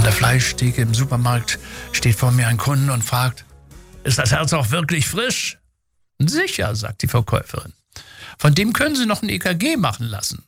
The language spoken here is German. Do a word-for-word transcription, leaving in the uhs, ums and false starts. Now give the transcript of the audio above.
der Fleischtheke im Supermarkt steht vor mir ein Kunde und fragt, ist das Herz auch wirklich frisch? Sicher, sagt die Verkäuferin. Von dem können Sie noch ein E K G machen lassen.